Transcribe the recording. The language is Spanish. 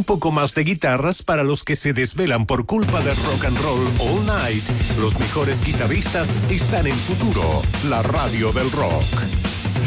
un poco más de guitarras para los que se desvelan por culpa del rock and roll all night. Los mejores guitarristas están en Futuro, la radio del rock.